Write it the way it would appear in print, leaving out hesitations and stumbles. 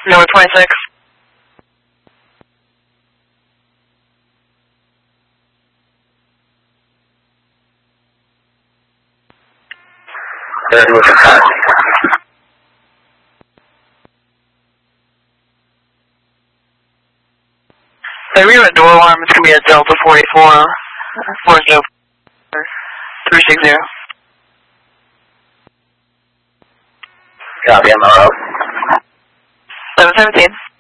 Number 26. Third with a taxi. The rear door alarm is going to be a Delta 44, 360. Copy, I'm out. 717.